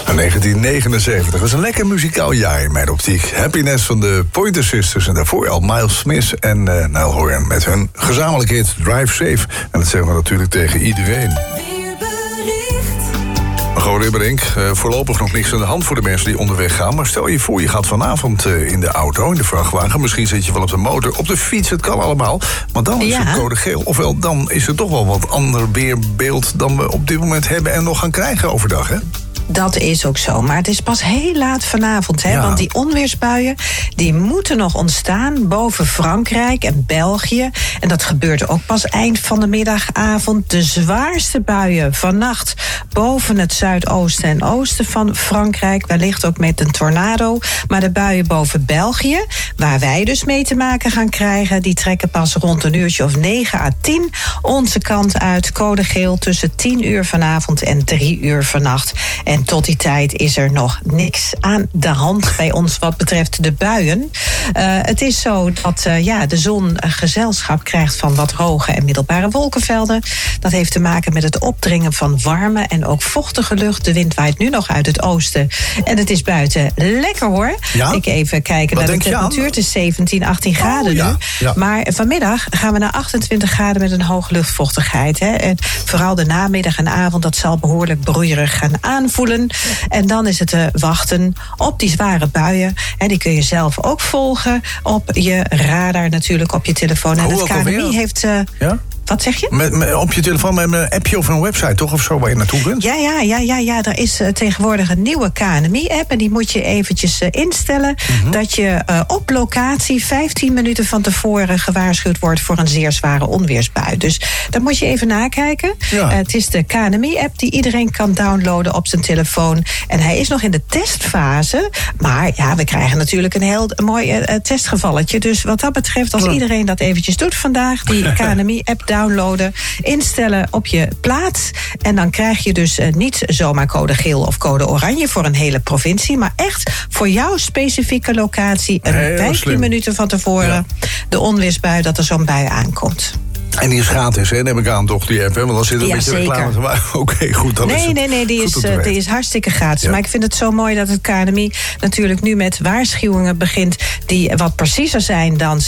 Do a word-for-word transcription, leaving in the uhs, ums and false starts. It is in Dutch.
negentien negenenzeventig, dat is een lekker muzikaal jaar in mijn optiek. Happiness van de Pointer Sisters en daarvoor al Miles Smith en uh, Niall Horan met hun gezamenlijke hit Drive Safe. En dat zeggen we natuurlijk tegen iedereen. Margot Ribberink, uh, voorlopig nog niks aan de hand voor de mensen die onderweg gaan. Maar stel je voor, je gaat vanavond uh, in de auto, in de vrachtwagen. Misschien zit je wel op de motor, op de fiets, het kan allemaal. Maar dan is ja. het code geel. Ofwel, dan is er toch wel wat ander weerbeeld dan we op dit moment hebben en nog gaan krijgen overdag, hè? Dat is ook zo, maar het is pas heel laat vanavond. Hè? Ja. Want die onweersbuien die moeten nog ontstaan boven Frankrijk en België. En dat gebeurt ook pas eind van de middagavond. De zwaarste buien vannacht boven het zuidoosten en oosten van Frankrijk. Wellicht ook met een tornado. Maar de buien boven België, waar wij dus mee te maken gaan krijgen, die trekken pas rond een uurtje of negen à tien onze kant uit. Code geel tussen tien uur vanavond en drie uur vannacht. En tot die tijd is er nog niks aan de hand bij ons wat betreft de buien. Uh, het is zo dat uh, ja, de zon een gezelschap krijgt van wat hoge en middelbare wolkenvelden. Dat heeft te maken met het opdringen van warme en ook vochtige lucht. De wind waait nu nog uit het oosten. En het is buiten lekker hoor. Ja? Ik even kijken wat naar de temperatuur. Het is zeventien, achttien graden oh, ja. nu. Ja. Maar vanmiddag gaan we naar achtentwintig graden met een hoge luchtvochtigheid. Hè. En vooral de namiddag en avond, dat zal behoorlijk broeierig gaan aanvoelen. En dan is het te wachten op die zware buien. En die kun je zelf ook volgen op je radar natuurlijk, op je telefoon. En het K N M I heeft... Uh, ja? Wat zeg je? Met, met, op je telefoon met een appje of een website, toch? Of zo, waar je naartoe kunt? Ja, ja, ja, ja, ja. Er is uh, tegenwoordig een nieuwe K N M I-app. En die moet je eventjes uh, instellen. Mm-hmm. Dat je uh, op locatie vijftien minuten van tevoren gewaarschuwd wordt voor een zeer zware onweersbui. Dus dat moet je even nakijken. Ja. Uh, het is de K N M I-app die iedereen kan downloaden op zijn telefoon. En hij is nog in de testfase. Maar ja, we krijgen natuurlijk een heel mooi uh, testgevalletje. Dus wat dat betreft, als ja. iedereen dat eventjes doet vandaag, die K N M I-app downloaden, instellen op je plaats. En dan krijg je dus uh, niet zomaar code geel of code oranje voor een hele provincie, maar echt voor jouw specifieke locatie een vijftien minuten van tevoren ja. de onweersbui dat er zo'n bui aankomt. En die is gratis, hè? Neem ik aan, toch, die app, hè? Want dan zit er een ja, beetje zeker. reclame te maken. Oké, okay, goed, dan nee, is het Nee, nee, die is, uh, die is hartstikke gratis. Ja. Maar ik vind het zo mooi dat het K N M I natuurlijk nu met waarschuwingen begint die wat preciezer zijn dan